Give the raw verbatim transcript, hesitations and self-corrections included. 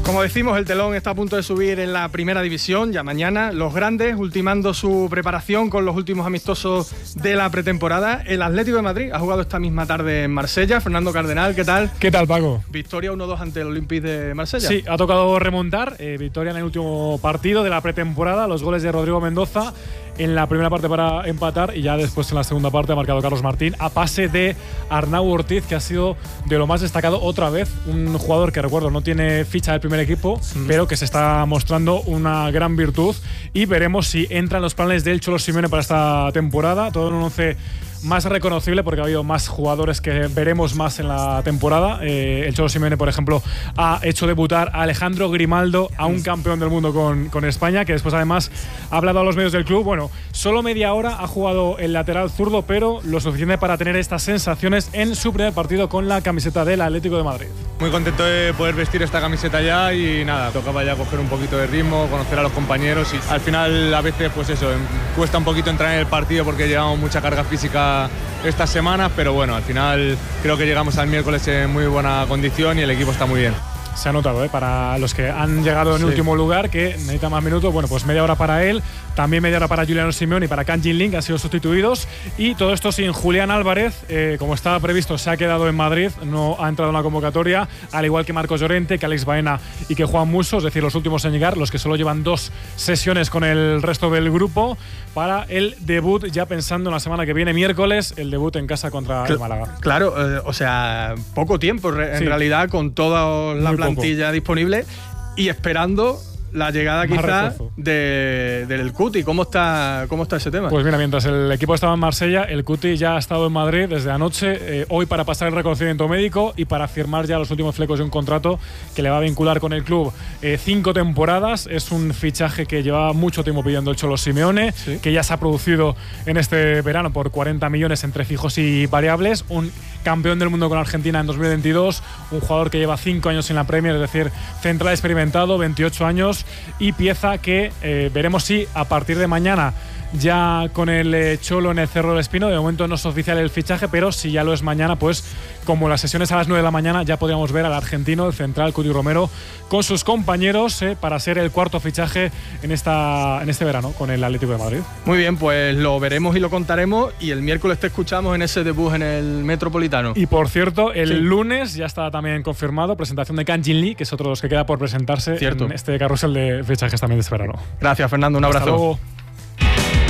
Como decimos, el telón está a punto de subir en la primera división. Ya mañana los grandes ultimando su preparación con los últimos amistosos de la pretemporada. El Atlético de Madrid ha jugado esta misma tarde en Marsella. Fernando Cardenal, ¿qué tal? ¿Qué tal, Paco? Victoria uno dos ante el Olympique de Marsella. Sí, ha tocado remontar. Eh, victoria en el último partido de la pretemporada. Los goles de Rodrigo Mendoza en la primera parte para empatar y ya después en la segunda parte ha marcado Carlos Martín a pase de Arnau Ortiz, que ha sido de lo más destacado otra vez. Un jugador que, recuerdo, no tiene ficha del primer equipo, mm. pero que se está mostrando una gran virtud y veremos si entra en los planes del Cholo Simeone para esta temporada. Todo en un once más reconocible porque ha habido más jugadores que veremos más en la temporada. Eh, el Cholo Simeone, por ejemplo, ha hecho debutar a Alejandro Grimaldo, a un campeón del mundo con, con España, que después además ha hablado a los medios del club. Bueno, solo media hora ha jugado el lateral zurdo, pero lo suficiente para tener estas sensaciones en su primer partido con la camiseta del Atlético de Madrid. Muy contento de poder vestir esta camiseta ya y nada, tocaba ya coger un poquito de ritmo, conocer a los compañeros y al final a veces pues eso, cuesta un poquito entrar en el partido porque llevamos mucha carga física estas semanas, pero bueno, al final creo que llegamos al miércoles en muy buena condición y el equipo está muy bien. Se ha notado, ¿eh? Para los que han llegado en sí. último lugar, que necesita más minutos, bueno, pues media hora para él, también media hora para Juliano Simeone y para Can Jin-Ling, que han sido sustituidos, y todo esto sin Julián Álvarez, eh, como estaba previsto, se ha quedado en Madrid, no ha entrado en la convocatoria, al igual que Marcos Llorente, que Alex Baena y que Juan Musso, es decir, los últimos en llegar, los que solo llevan dos sesiones con el resto del grupo, para el debut, ya pensando en la semana que viene, miércoles, el debut en casa contra Cl- el Málaga. Claro, eh, o sea, poco tiempo en sí. realidad, con toda la Muy plantilla poco. disponible y esperando la llegada quizás de, del Cuti. ¿Cómo está, ¿Cómo está ese tema? Pues mira, mientras el equipo estaba en Marsella, el Cuti ya ha estado en Madrid desde anoche, eh, hoy para pasar el reconocimiento médico y para firmar ya los últimos flecos de un contrato que le va a vincular con el club eh, cinco temporadas. Es un fichaje que llevaba mucho tiempo pidiendo el Cholo Simeone, ¿sí? que ya se ha producido en este verano por cuarenta millones entre fijos y variables. Un campeón del mundo con Argentina en dos mil veintidós, un jugador que lleva cinco años en la Premier, es decir, central experimentado, veintiocho años, y pieza que eh, veremos si a partir de mañana ya con el eh, Cholo en el Cerro del Espino. De momento no es oficial el fichaje, pero si ya lo es mañana, pues como las sesiones a las nueve de la mañana, ya podríamos ver al argentino, el central Cuti Romero, con sus compañeros eh, para ser el cuarto fichaje en, esta, en este verano con el Atlético de Madrid. Muy bien, pues lo veremos y lo contaremos, y el miércoles te escuchamos en ese debut en el Metropolitano. Y por cierto, el sí. lunes ya está también confirmado presentación de Can Jin-Ling, que es otro de los que queda por presentarse Cierto. en este carrusel de fichajes también de este verano. Gracias, Fernando, un abrazo. Hasta luego.